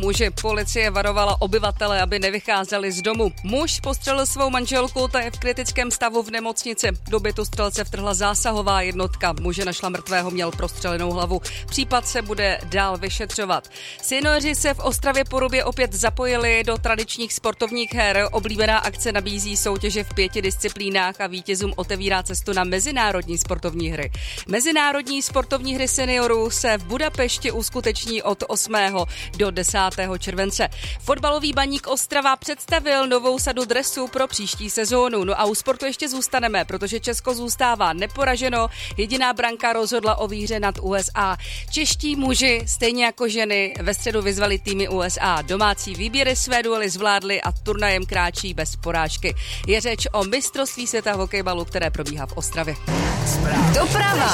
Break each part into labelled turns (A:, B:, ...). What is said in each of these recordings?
A: Muži, policie varovala obyvatele, aby nevycházeli z domu. Muž postřelil svou manželku, ta je v kritickém stavu v nemocnici. Do bytu střelce vtrhla zásahová jednotka. Muže našla mrtvého, měl prostřelenou hlavu. Případ se bude dál vyšetřovat. Senioři se v Ostravě Porubě opět zapojili do tradičních sportovních her. Oblíbená akce nabízí soutěže v 5 disciplínách a vítězům otevírá cestu na mezinárodní sportovní hry. Mezinárodní sportovní hry seniorů se v Budapešti uskuteční od 8. do 10. července. Fotbalový Baník Ostrava představil novou sadu dresů pro příští sezónu. No a u sportu ještě zůstaneme, protože Česko zůstává neporaženo. Jediná branka rozhodla o výhře nad USA. Čeští muži, stejně jako ženy, ve středu vyzvali týmy USA. Domácí výběry své duely zvládly a turnajem kráčí bez porážky. Je řeč o mistrovství světa hokejbalu, které probíhá v Ostravě.
B: Doprava.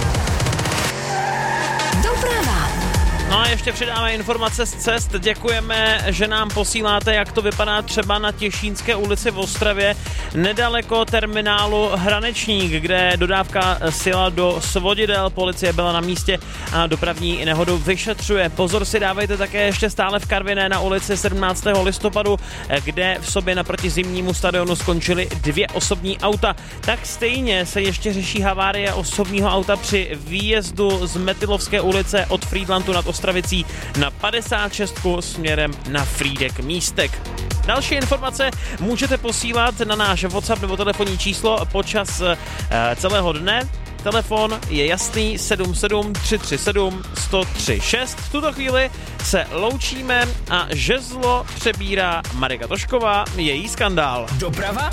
C: No a ještě přidáme informace z cest. Děkujeme, že nám posíláte, jak to vypadá třeba na Těšínské ulici v Ostravě, nedaleko terminálu Hranečník, kde dodávka sjela do svodidel. Policie byla na místě a dopravní nehodu vyšetřuje. Pozor si dávejte také ještě stále v Karviné na ulici 17. listopadu, kde v sobě naproti zimnímu stadionu skončily 2 osobní auta. Tak stejně se ještě řeší havárie osobního auta při výjezdu z Metylovské ulice od Frýdlantu nad Ostravicí na 56 směrem na Frýdek Místek. Další informace můžete posílat na náš WhatsApp nebo telefonní číslo počas celého dne. Telefon je jasný 77 337 1036. V tuto chvíli se loučíme a žezlo přebírá Marika Tošková, její skandál.
B: Doprava.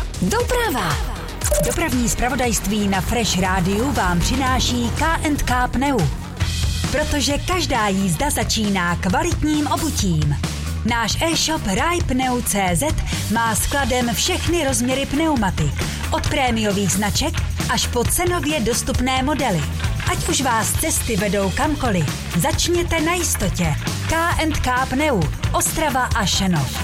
B: Dopravní zpravodajství na Fresh Rádiu vám přináší K&K Pneu. Protože každá jízda začíná kvalitním obutím. Náš e-shop rajpneu.cz má skladem všechny rozměry pneumatik. Od prémiových značek až po cenově dostupné modely. Ať už vás cesty vedou kamkoliv, začněte na jistotě. K&K Pneu, Ostrava a Šenov.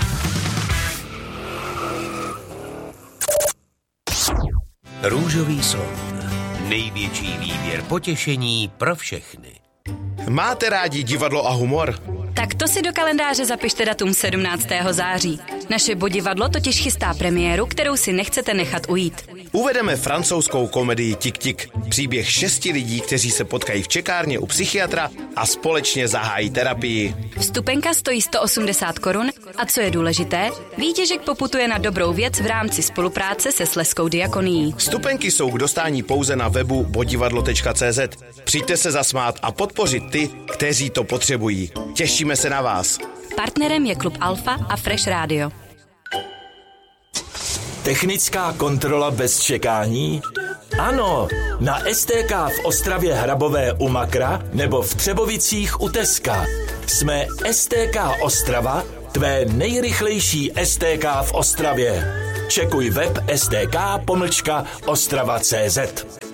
D: Růžový slon. Největší výběr potěšení pro všechny.
E: Máte rádi divadlo a humor?
F: Tak to si do kalendáře zapište datum 17. září. Naše Bodivadlo totiž chystá premiéru, kterou si nechcete nechat ujít.
E: Uvedeme francouzskou komedii Tik-Tik. Příběh 6 lidí, kteří se potkají v čekárně u psychiatra a společně zahájí terapii.
F: Vstupenka stojí 180 korun a co je důležité, výtěžek poputuje na dobrou věc v rámci spolupráce se Slezskou diakonií.
E: Vstupenky jsou k dostání pouze na webu bodivadlo.cz. Přijďte se zasmát a podpořit ty, kteří to potřebují. Těšíme se na vás.
F: Partnerem je Klub Alfa a Fresh Radio.
G: Technická kontrola bez čekání? Ano, na STK v Ostravě Hrabové u Makra nebo v Třebovicích u Teska. Jsme STK Ostrava, tvé nejrychlejší STK v Ostravě. Čekuj web stk-ostrava.cz.